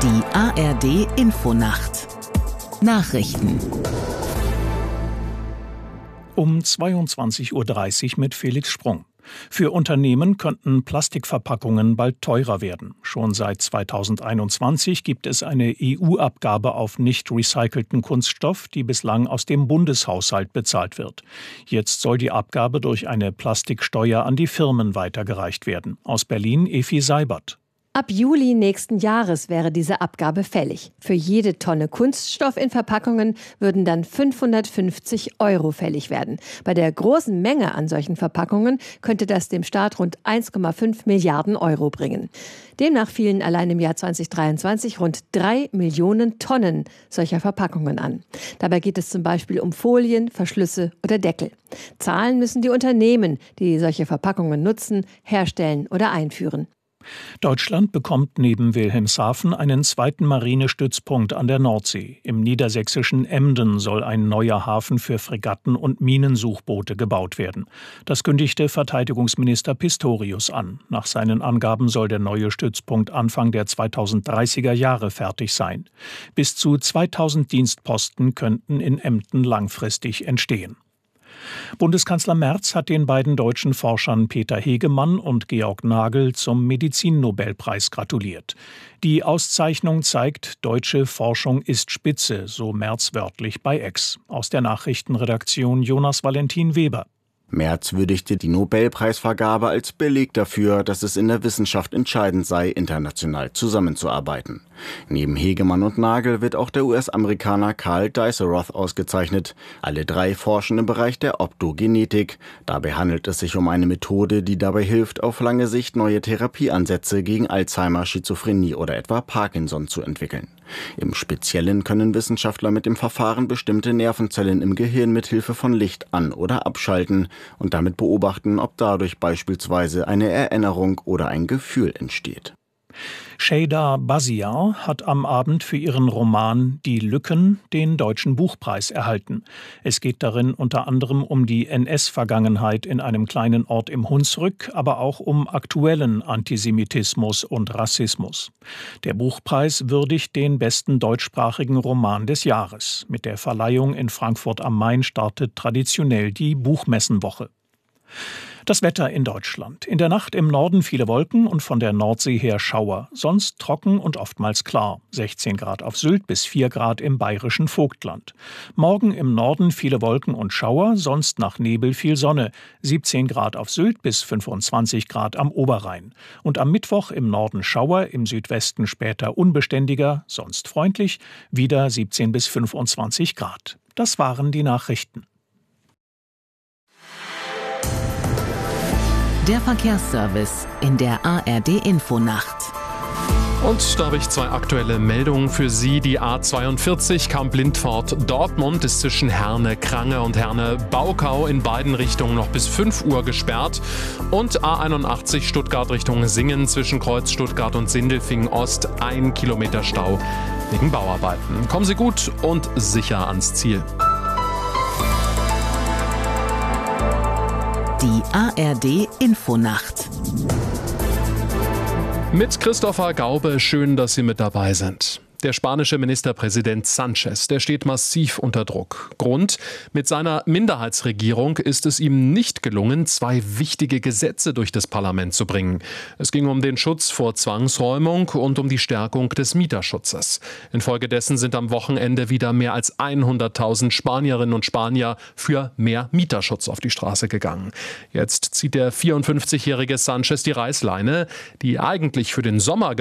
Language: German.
Die ARD Infonacht Nachrichten um 22:30 Uhr mit Felix Sprung. Für Unternehmen könnten Plastikverpackungen bald teurer werden. Schon seit 2021 gibt es eine EU-Abgabe auf nicht recycelten Kunststoff, die bislang aus dem Bundeshaushalt bezahlt wird. Jetzt soll die Abgabe durch eine Plastiksteuer an die Firmen weitergereicht werden. Aus Berlin Efi Seibert. Ab Juli nächsten Jahres wäre diese Abgabe fällig. Für jede Tonne Kunststoff in Verpackungen würden dann 550 € fällig werden. Bei der großen Menge an solchen Verpackungen könnte das dem Staat rund 1,5 Milliarden € bringen. Demnach fielen allein im Jahr 2023 rund 3 Millionen Tonnen solcher Verpackungen an. Dabei geht es zum Beispiel um Folien, Verschlüsse oder Deckel. Zahlen müssen die Unternehmen, die solche Verpackungen nutzen, herstellen oder einführen. Deutschland bekommt neben Wilhelmshaven einen zweiten Marinestützpunkt an der Nordsee. Im niedersächsischen Emden soll ein neuer Hafen für Fregatten und Minensuchboote gebaut werden. Das kündigte Verteidigungsminister Pistorius an. Nach seinen Angaben soll der neue Stützpunkt Anfang der 2030er Jahre fertig sein. Bis zu 2000 Dienstposten könnten in Emden langfristig entstehen. Bundeskanzler Merz hat den beiden deutschen Forschern Peter Hegemann und Georg Nagel zum Medizinnobelpreis gratuliert. Die Auszeichnung zeigt, deutsche Forschung ist spitze, so Merz wörtlich bei X. Aus der Nachrichtenredaktion Jonas Valentin Weber. Merz würdigte die Nobelpreisvergabe als Beleg dafür, dass es in der Wissenschaft entscheidend sei, international zusammenzuarbeiten. Neben Hegemann und Nagel wird auch der US-Amerikaner Carl Diceroth ausgezeichnet. Alle drei forschen im Bereich der Optogenetik. Dabei handelt es sich um eine Methode, die dabei hilft, auf lange Sicht neue Therapieansätze gegen Alzheimer, Schizophrenie oder etwa Parkinson zu entwickeln. Im Speziellen können Wissenschaftler mit dem Verfahren bestimmte Nervenzellen im Gehirn mit Hilfe von Licht an- oder abschalten und damit beobachten, ob dadurch beispielsweise eine Erinnerung oder ein Gefühl entsteht. Şeyda Basiar hat am Abend für ihren Roman Die Lücken den Deutschen Buchpreis erhalten. Es geht darin unter anderem um die NS-Vergangenheit in einem kleinen Ort im Hunsrück, aber auch um aktuellen Antisemitismus und Rassismus. Der Buchpreis würdigt den besten deutschsprachigen Roman des Jahres. Mit der Verleihung in Frankfurt am Main startet traditionell die Buchmessenwoche. Das Wetter in Deutschland. In der Nacht im Norden viele Wolken und von der Nordsee her Schauer. Sonst trocken und oftmals klar. 16 Grad auf Sylt bis 4 Grad im bayerischen Vogtland. Morgen im Norden viele Wolken und Schauer, sonst nach Nebel viel Sonne. 17 Grad auf Sylt bis 25 Grad am Oberrhein. Und am Mittwoch im Norden Schauer, im Südwesten später unbeständiger, sonst freundlich, wieder 17 bis 25 Grad. Das waren die Nachrichten. Der Verkehrsservice in der ARD Infonacht. Und da habe ich zwei aktuelle Meldungen für Sie. Die A42 Kamp-Lindfort-Dortmund ist zwischen Herne-Krange und Herne-Baukau in beiden Richtungen noch bis 5 Uhr gesperrt. Und A81 Stuttgart Richtung Singen zwischen Kreuz Stuttgart und Sindelfingen Ost 1 Kilometer Stau wegen Bauarbeiten. Kommen Sie gut und sicher ans Ziel. Die ARD Infonacht. Mit Christopher Gaube, schön, dass Sie mit dabei sind. Der spanische Ministerpräsident Sánchez, der steht massiv unter Druck. Grund: Mit seiner Minderheitsregierung ist es ihm nicht gelungen, 2 wichtige Gesetze durch das Parlament zu bringen. Es ging um den Schutz vor Zwangsräumung und um die Stärkung des Mieterschutzes. Infolgedessen sind am Wochenende wieder mehr als 100.000 Spanierinnen und Spanier für mehr Mieterschutz auf die Straße gegangen. Jetzt zieht der 54-jährige Sánchez die Reißleine, die eigentlich für den Sommer